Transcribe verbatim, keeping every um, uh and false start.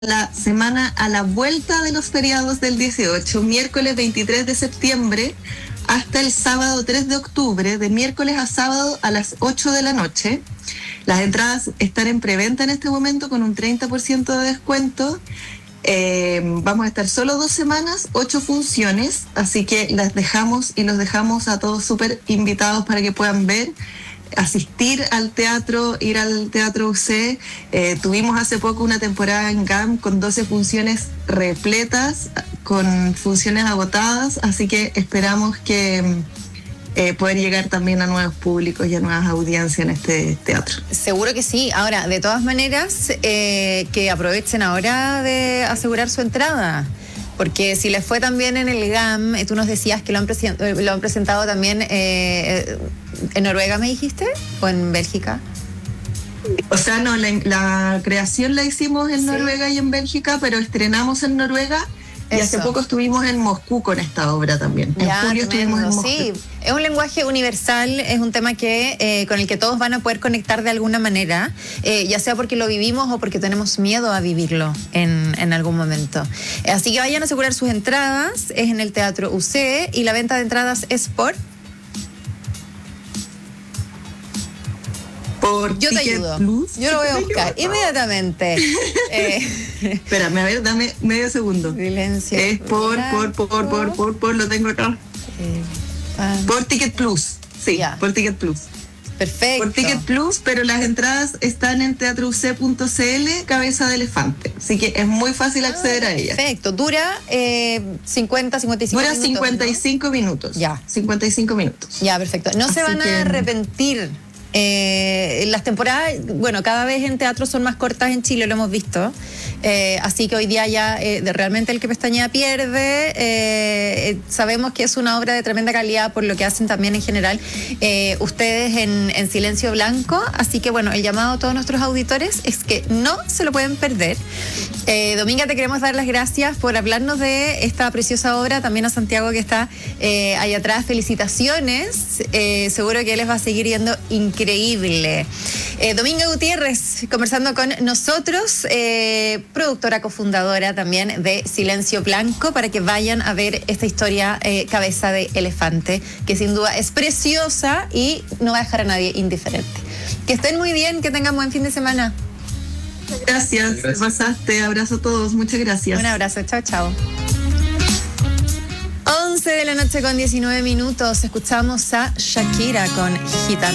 la semana a la vuelta de los feriados del dieciocho, miércoles veintitrés de septiembre hasta el sábado tres de octubre, de miércoles a sábado a las ocho de la noche. Las entradas están en preventa en este momento con un treinta por ciento de descuento. Eh, vamos a estar solo dos semanas, ocho funciones, así que las dejamos y los dejamos a todos súper invitados para que puedan ver, asistir al teatro, ir al Teatro U C. Eh, tuvimos hace poco una temporada en G A M con doce funciones repletas, con funciones agotadas, así que esperamos que eh, poder llegar también a nuevos públicos y a nuevas audiencias en este teatro. Seguro que sí. Ahora, de todas maneras, eh, que aprovechen ahora de asegurar su entrada. Porque si les fue también en el G A M, tú nos decías que lo han, presen- lo han presentado también eh, en Noruega, ¿me dijiste? ¿O en Bélgica? O sea, no, la, la creación la hicimos en sí. Noruega y en Bélgica, pero estrenamos en Noruega. Y Eso. hace poco estuvimos en Moscú con esta obra también. En ya, julio tremendo, estuvimos en Moscú. Sí, es un lenguaje universal, es un tema que eh, con el que todos van a poder conectar de alguna manera, eh, ya sea porque lo vivimos o porque tenemos miedo a vivirlo en, en algún momento. Así que vayan a asegurar sus entradas, es en el Teatro U C y la venta de entradas es por... Por Yo te Ticket ayudo. Plus. Yo lo voy a buscar inmediatamente. eh. Espérame, a ver, dame medio segundo. Silencio. Es por, por, por, por, por, por, por, lo tengo acá. Eh, ah. Por Ticket Plus. Sí, yeah. por Ticket Plus. Perfecto. Por Ticket Plus, pero las entradas están en teatro u c punto c l, cabeza de elefante. Así que es muy fácil acceder ah, a ellas. Perfecto. Dura eh, cincuenta, cincuenta y cinco Dura minutos. Dura cincuenta y cinco ¿no? minutos. Ya. cincuenta y cinco minutos. Ya, perfecto. No Así se van que... a arrepentir. Eh, las temporadas, bueno, cada vez en teatro son más cortas en Chile, lo hemos visto. Eh, así que hoy día ya eh, de realmente el que pestañea pierde. Eh, sabemos que es una obra de tremenda calidad por lo que hacen también en general eh, ustedes en, en Silencio Blanco. Así que bueno, el llamado a todos nuestros auditores es que no se lo pueden perder. Eh, Dominga, te queremos dar las gracias por hablarnos de esta preciosa obra. También a Santiago que está eh, ahí atrás. Felicitaciones. Eh, seguro que les va a seguir yendo increíble. Increíble. Eh, Dominga Gutiérrez, conversando con nosotros, eh, productora cofundadora también de Silencio Blanco, para que vayan a ver esta historia eh, Cabeza de Elefante, que sin duda es preciosa y no va a dejar a nadie indiferente. Que estén muy bien, que tengan buen fin de semana. Gracias, gracias. Pasaste, abrazo a todos, muchas gracias. Un abrazo, chao, chao. once de la noche con diecinueve minutos, escuchamos a Shakira con Gitana.